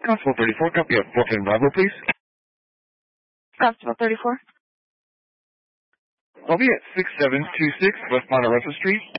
Constable 34, copy of Fulton Bravo, please. Constable 34. I'll be at 6726 West Ponderosa Street.